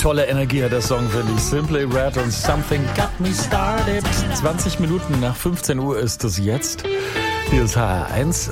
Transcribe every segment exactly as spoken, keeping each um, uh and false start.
volle Energie hat der Song, finde ich. Simply Red und Something Got Me Started. zwanzig Minuten nach fünfzehn Uhr ist es jetzt. Hier ist H R eins.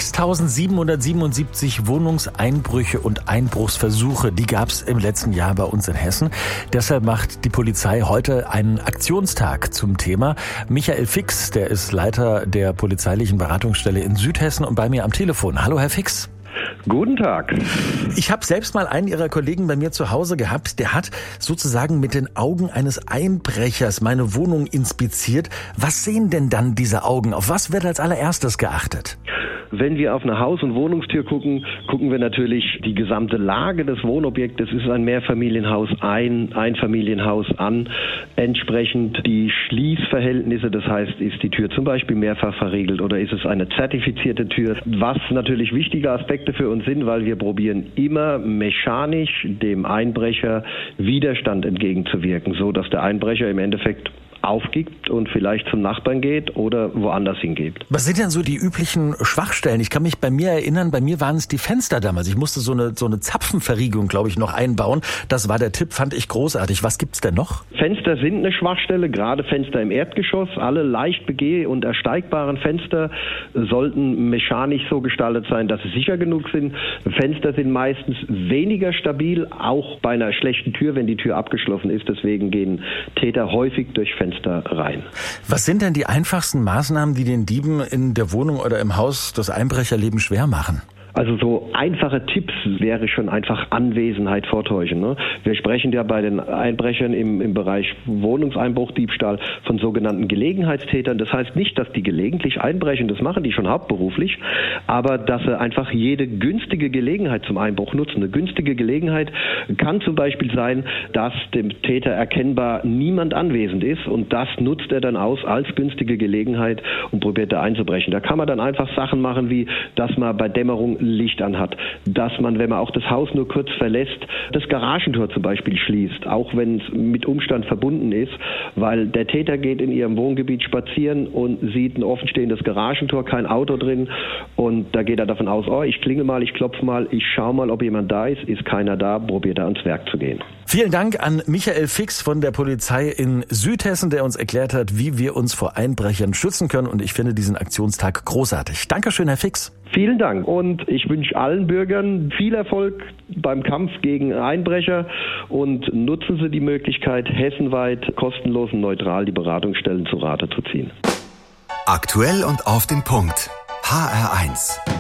sechstausendsiebenhundertsiebenundsiebzig Wohnungseinbrüche und Einbruchsversuche, die gab es im letzten Jahr bei uns in Hessen. Deshalb macht die Polizei heute einen Aktionstag zum Thema. Michael Fix, der ist Leiter der polizeilichen Beratungsstelle in Südhessen und bei mir am Telefon. Hallo, Herr Fix. Guten Tag. Ich habe selbst mal einen Ihrer Kollegen bei mir zu Hause gehabt, der hat sozusagen mit den Augen eines Einbrechers meine Wohnung inspiziert. Was sehen denn dann diese Augen? Auf was wird als allererstes geachtet? Wenn wir auf eine Haus- und Wohnungstür gucken, gucken wir natürlich die gesamte Lage des Wohnobjektes. Ist es ein Mehrfamilienhaus, ein Einfamilienhaus an? Entsprechend die Schließverhältnisse, das heißt, ist die Tür zum Beispiel mehrfach verriegelt oder ist es eine zertifizierte Tür? Was natürlich wichtige Aspekte für uns sind, weil wir probieren immer mechanisch dem Einbrecher Widerstand entgegenzuwirken, so dass der Einbrecher im Endeffekt aufgibt und vielleicht zum Nachbarn geht oder woanders hingeht. Was sind denn so die üblichen Schwachstellen? Ich kann mich bei mir erinnern, bei mir waren es die Fenster damals. Ich musste so eine so eine Zapfenverriegelung, glaube ich, noch einbauen. Das war der Tipp, fand ich großartig. Was gibt's denn noch? Fenster sind eine Schwachstelle, gerade Fenster im Erdgeschoss. Alle leicht begeh- und ersteigbaren Fenster sollten mechanisch so gestaltet sein, dass sie sicher genug sind. Fenster sind meistens weniger stabil, auch bei einer schlechten Tür, wenn die Tür abgeschlossen ist. Deswegen gehen Täter häufig durch Fenster rein. Was sind denn die einfachsten Maßnahmen, die den Dieben in der Wohnung oder im Haus das Einbrecherleben schwer machen? Also so einfache Tipps wäre schon einfach Anwesenheit vortäuschen. Ne? Wir sprechen ja bei den Einbrechern im, im Bereich Wohnungseinbruch, Diebstahl von sogenannten Gelegenheitstätern. Das heißt nicht, dass die gelegentlich einbrechen, das machen die schon hauptberuflich, aber dass sie einfach jede günstige Gelegenheit zum Einbruch nutzen. Eine günstige Gelegenheit kann zum Beispiel sein, dass dem Täter erkennbar niemand anwesend ist und das nutzt er dann aus als günstige Gelegenheit und probiert da einzubrechen. Da kann man dann einfach Sachen machen, wie dass man bei Dämmerung Licht anhat, dass man, wenn man auch das Haus nur kurz verlässt, das Garagentor zum Beispiel schließt, auch wenn es mit Umstand verbunden ist, weil der Täter geht in ihrem Wohngebiet spazieren und sieht ein offenstehendes Garagentor, kein Auto drin und da geht er davon aus, oh, ich klinge mal, ich klopfe mal, ich schaue mal, ob jemand da ist, ist keiner da, probiert er ans Werk zu gehen. Vielen Dank an Michael Fix von der Polizei in Südhessen, der uns erklärt hat, wie wir uns vor Einbrechern schützen können und ich finde diesen Aktionstag großartig. Dankeschön, Herr Fix. Vielen Dank und ich wünsche allen Bürgern viel Erfolg beim Kampf gegen Einbrecher und nutzen Sie die Möglichkeit, hessenweit kostenlos und neutral die Beratungsstellen zu Rate zu ziehen. Aktuell und auf den Punkt. H R eins.